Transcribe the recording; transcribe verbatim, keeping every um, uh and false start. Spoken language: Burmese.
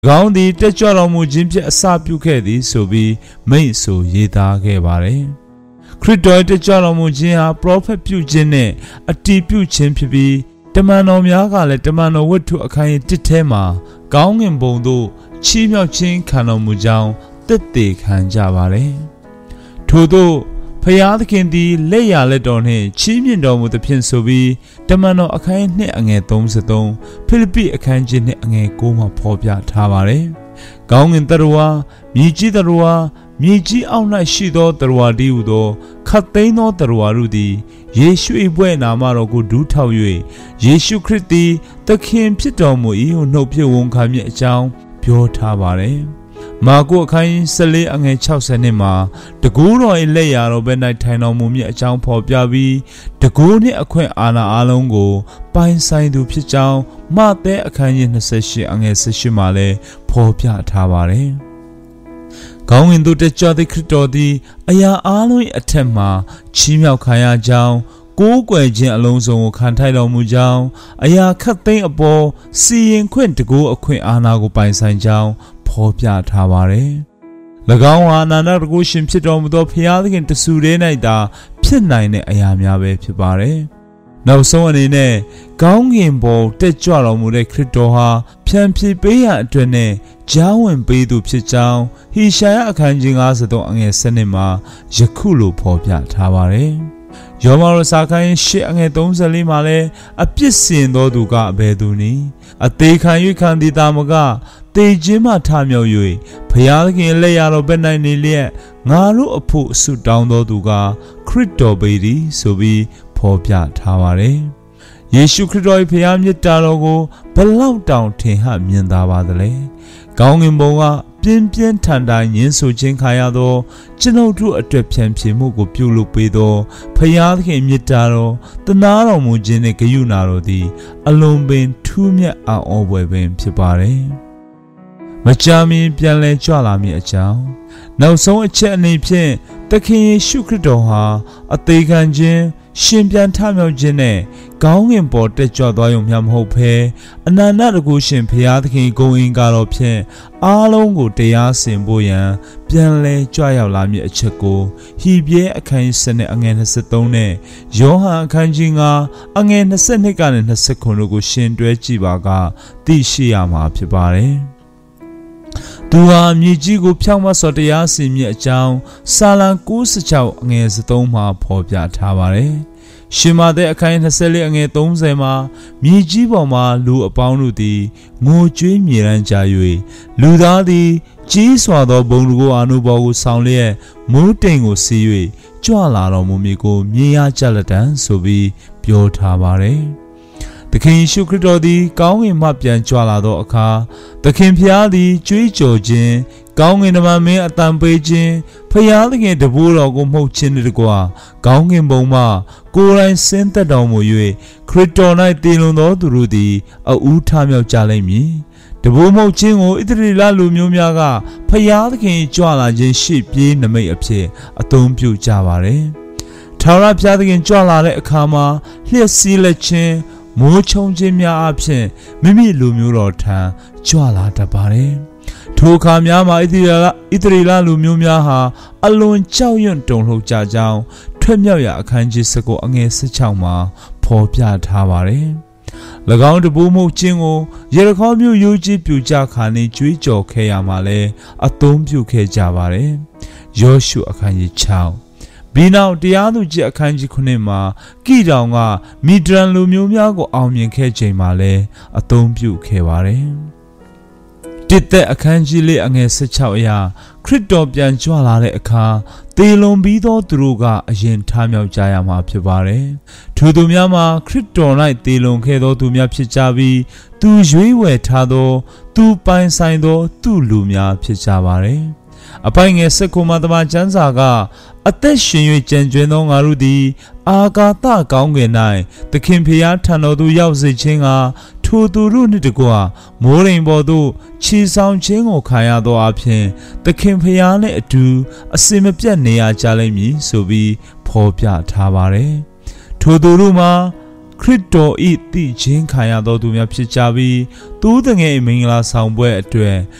ကောင်းသည်တက်ကြွတော်မူခြင်းဖြင့်အစပြုခဲ့သည်ဆိုပြီးမိန့်ဆိုရေးသားခဲ့ပါတယ်ခရစ်တော်တက်ကြွတော်မူခြင်းဟာပရောဖက်ပြုခြင်းနဲ့အတည်ပြုခြင်းဖြစ်ပြီးတမန်တော်များကလည်းတမန်တော်ဝတ္ထုအခန်းကြီးတစ်ထဲမှာကောင်းငင်ဘုံသို့ချီးမြှောက်ခြင်းခံတော်မူကြောင်းသက်သေခံကြပါတယ်ထို့သောဖျားသခင်သည်လက်ရလက်တော်နှင့်ချီးမြှင့်တော်မူသဖြင့်ဆိုပြီးတမန်တော်အခန်းကြီးအငယ်သုံးဆယ်ဖိလိပ္ပိအခန်းကြီးအငယ်၉မှာဖော်ပြထားပါတယ်။ကောင်းငင်တရဝါမြေကြီးတရဝါမြေကြီးအောက်၌ရှိသောတရဝါတည်းဟူသောခတ်သိမ်းသောတရဝါတို့သည်ယေရှု၏ဘွဲ့နာမတော်ကိုဒူးထောက်၍ယေရှုခရစ်သည်သခင်ဖြစ်တော်မူ၏ဟုနှုတ်ဖြင့်ဝန်ခံမည်အကြောင်းပြောထားပါတယ်။မာကုအခန်းကြီး၁၄အငယ်၆၀နှစ်မှာတကူတော်၏လက်ရာတော်ဘက်၌ထိုင်တော်မူမည်အကြောင်းဖော်ပြပြီးတကူနှင့်အခွင့်အာဏာအလုံးကိုပိုင်ဆိုင်သူဖြစ်ကြောင်းမဿဲအခန်းကြီး၂၈အငယ်၁၈မှာလည်းဖော်ပြထားပါတယ်။ကောင်းကင်သို့တက်ကြွသည့်ခရစ်တော်သည်အရာအလုံး၏အထက်မှချီးမြှောက်ခံရကြောင်းကိုးကွယ်ခြင်းအလုံးစုံကိုခံထိုက်တော်မူကြောင်းအရာခတ်သိမ်းအပေါ်စီရင်ခွင့်တကူအခွင့်အာဏာကိုပိုင်ဆိုင်ကြောင်းဖော်ပြထားပါတယ်။၎င်းဟာအနန္တတကုရှင်ဖြစ်တော်မူသောဖျားသခင်တဆူတည်း၌သာဖြစ်နိုင်တဲ့အရာများပဲဖြစ်ပါတယ်။နောက်ဆုံးအနေနဲ့ကောင်းကင်ဘုံတက်ကြွတော်မူတဲ့ခရစ်တော်ဟာဖြန့်ဖြေပေးရန်အတွက်နဲ့ကြားဝင်ပေးသူဖြစ်ကြောင်းဟေရှာယအခန်းကြီး၅၃အငယ်၁၂မှာယခုလိုဖော်ပြထားပါတယ်။ယောမရစာခန်း၈အငယ်၃၄မှာလည်းအပြစ်စင်သောသူကအဘယ်သူနည်းအသေးခံ၍ခံသည်တာမကတေခြင်းမှထမြောက်၍ဖျားသခင်လက်ရတော်ဘက်၌နေလျက်ငါတို့အဖို့ဆုတောင်းတော်သူကခရစ်တော်ပေသည်ဆိုပြီးဖော်ပြထားပါတယ်။ယေရှုခရစ်တော်၏ဖျားမြတ်တာတော်ကိုဘလောက်တောင်ထင်ဟမြင်သာပါသလဲ။ကောင်းကင်ဘုံကပြင်းပြင်းထန်ထန်ညှင်းဆိုခြင်းခါရသောကျွန်ုပ်တို့အတွက်ဖြန့်ဖြေမှုကိုပြုလုပ်ပေးသောဖျားသခင်မြတ်တာတော်တနာတော်မူခြင်းနှင့်ဂရုဏာတော်သည်အလွန်ပင်ထူးမြတ်အံ့ဩဖွယ်ပင်ဖြစ်ပါတယ်။မကြာမီပြန်လည်ကြွလာမည်အကြောင်းနောက်ဆုံးအချက်အနေဖြင့်သခင်ယေရှုခရစ်တော်ဟာအသေးခံခြင်းရှင်ပြန်ထမြောက်ခြင်းနဲ့ကောင်းကင်ပေါ်တက်ကြွသွားရုံမျှမဟုတ်ဘဲအနန္တတကုရှင်ဘုရားသခင်ဂုဏ်အင်္ဂါတော်ဖြင့်အားလုံးကိုတရားစင်ဖို့ရန်ပြန်လည်ကြွရောက်လာမည်အချက်ကိုဟိပြဲအခန်းကြီး၁၂အငယ်၂၃နဲ့ယောဟန်အခန်းကြီး၅အငယ်၂၂ကနေ၂၉တို့ကိုရှင်တွဲကြည့်ပါကသိရှိရမှာဖြစ်ပါတယ်။သူဟာမြေကြီးကိုဖြောင့်မတ်စွာတရားစီရင်အကြောင်းစာလံ၉၆အငယ်၃မှာဖော်ပြထားပါတယ်။ရှင်မာသက်အခန်း၂၄အငယ်၃၀မှာမြေကြီးပေါ်မှာလူအပေါင်းတို့သည်ငိုကြွေးမြေရန်ကြ၍လူသားသည်ကြီးစွာသောဘုံတကိုအာနုဘော်ကိုဆောင်လျက်မိုးတိမ်ကိုစီး၍ကြွလာတော်မူမည်ကိုမြင်ရကြလက်တံဆိုပြီးပြောထားပါတယ်။သခင်ယေရှုခရစ်တော်သည်ကောင်းကင်မှပြန်ကြွလာသောအခါသခင်ဖျားသည်ကြွေးကြော်ခြင်းကောင်းကင်တမန်မင်းအတန်ပေးခြင်းဖျားသခင်တပည့်တော်ကိုမှုတ်ခြင်းတကွာကောင်းကင်ဘုံမှကိုယ်တိုင်ဆင်းသက်တော်မူ၍ခရစ်တော်၌တည်လွန်သောသူတို့သည်အဦးထမြောက်ကြလိမ့်မည်တပည့်မှုတ်ခြင်းကိုဣသရေလလူမျိုးများကဖျားသခင်ကြွလာခြင်းရှေ့ပြေးနမိတ်အဖြစ်အသုံးပြုကြပါတယ်ထာဝရဘုရားသခင်ကြွလာတဲ့အခါမှာလျှက်စီးလက်ခြင်းမိုးချုံခြင်းများအဖြစ်မိမိလူမျိုးတော်ထံကြွလာတတ်ပါတယ်။ထိုအခါများမှာဣသရေလဣသရေလလူမျိုးများဟာအလွန်ကြောက်ရွံ့တုန်လှုပ်ကြကြောင်းထွက်မြောက်ရာအခန်းကြီး၁၉အငယ်၁၆မှာဖော်ပြထားပါတယ်။၎င်းတပူးမှုခြင်းကိုယေရခေါမြို့ယူကြီးပြူကြခါနေကြွေးကြော်ခဲ့ရမှာလဲအသုံးပြုခဲ့ကြပါတယ်။ယောရှုအခန်းကြီး၆ဘီနောက်တရားသူကြီးအခန်းကြီးခုနှစ်မှာကိတောင်ကမီဒရန်လူမျိုးများကိုအောင်မြင်ခဲ့ချိန်မှာလည်းအသုံးပြုခဲ့ပါတယ်။တစ်သက်အခန်းကြီးလေးအငယ်၁၆အရာခရစ်တော်ပြန်ကြွလာတဲ့အခါသေလွန်ပြီးသောသူတို့ကအရင်ထမြောက်ကြရမှာဖြစ်ပါတယ်။ထိုသူများမှာခရစ်တော်၌သေလွန်ခဲ့သောသူများဖြစ်ကြပြီးသူရွေးဝယ်ထားသောသူပိုင်ဆိုင်သောသူလူများဖြစ်ကြပါတယ်။အပိုင်ငယ်၁၉မှာတမန်ကျမ်းစာကအသက်ရှင်၍ကြံကျွင်းသောငါတို့သည်အာကာသကောင်းကင်၌သခင်ဖျားထံတော်သို့ရောက်စေခြင်းကထိုသူတို့နှင့်တကွမိုးရိမ်ပေါ်သို့ခြေဆောင်ခြင်းကိုခံရသောအဖြစ်သခင်ဖျားနှင့်အတူအစင်မပြတ်နေရကြလိမ့်မည်ဆိုပြီးဖော်ပြထားပါတယ်။ထိုသူတို့မှာခခရစ်တော်၏တည်ခြင်းခံရသောသူများဖြစ်ကြပြီးသူတငယ်မင်္ဂလာဆောင်ပွဲအတွက်